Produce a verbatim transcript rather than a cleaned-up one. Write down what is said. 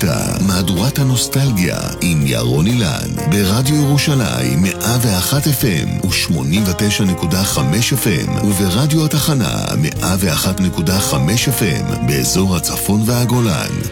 הדלתא, מהדורת הנוסטלגיה עם ירון אילן, ברדיו ירושלים מאה ואחת אף אם ו-שמונים ותשע נקודה חמש אף אם, וברדיו התחנה מאה ואחת נקודה חמש אף אם באזור הצפון והגולן.